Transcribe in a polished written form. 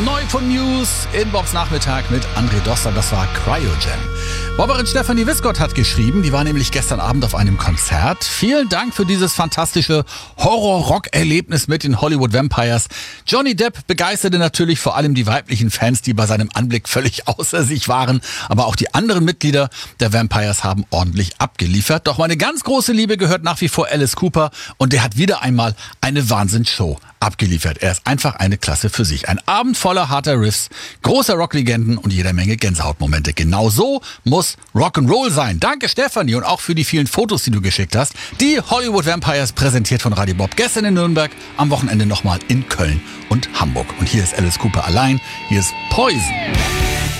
Neu von News in Bobs Nachmittag mit André Doster. Das war Cryogen. Bobberin Stefanie Wiskott hat geschrieben, die war nämlich gestern Abend auf einem Konzert. Vielen Dank für dieses fantastische Horror-Rock-Erlebnis mit den Hollywood Vampires. Johnny Depp begeisterte natürlich vor allem die weiblichen Fans, die bei seinem Anblick völlig außer sich waren. Aber auch die anderen Mitglieder der Vampires haben ordentlich abgeliefert. Doch meine ganz große Liebe gehört nach wie vor Alice Cooper und der hat wieder einmal eine Wahnsinnsshow abgeliefert. Er ist einfach eine Klasse für sich. Ein Abend voller harter Riffs, großer Rocklegenden und jeder Menge Gänsehautmomente. Genau so muss Rock'n'Roll sein. Danke Stefanie und auch für die vielen Fotos, die du geschickt hast. Die Hollywood Vampires präsentiert von Radio Bob. Gestern in Nürnberg, am Wochenende nochmal in Köln und Hamburg. Und hier ist Alice Cooper allein. Hier ist Poison.